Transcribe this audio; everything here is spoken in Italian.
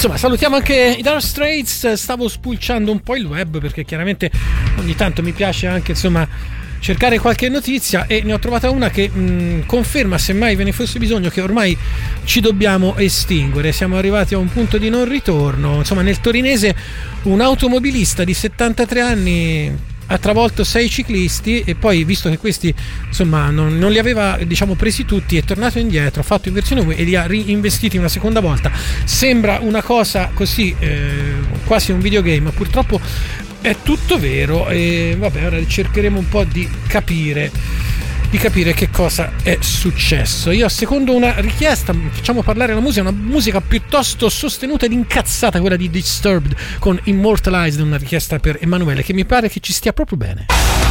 Insomma, salutiamo anche i Dire Straits. Stavo spulciando un po' il web perché chiaramente ogni tanto mi piace anche, insomma, cercare qualche notizia, e ne ho trovata una che conferma, semmai ve ne fosse bisogno, che ormai ci dobbiamo estinguere. Siamo arrivati a un punto di non ritorno. Insomma, nel torinese un automobilista di 73 anni ha travolto 6 ciclisti e poi, visto che questi, insomma, non li aveva, diciamo, presi tutti, è tornato indietro, ha fatto inversione e li ha reinvestiti una seconda volta. Sembra una cosa così, quasi un videogame, ma purtroppo è tutto vero. E vabbè, ora cercheremo un po' di capire che cosa è successo. Io, secondo una richiesta, facciamo parlare la musica, una musica piuttosto sostenuta ed incazzata, quella di Disturbed con Immortalized, una richiesta per Emanuele, che mi pare che ci stia proprio bene.